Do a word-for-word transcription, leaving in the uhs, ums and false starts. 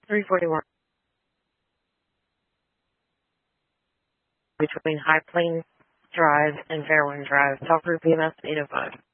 three forty-one between High Plains Drive and Fairwind Drive. Talk group E M S eight oh five.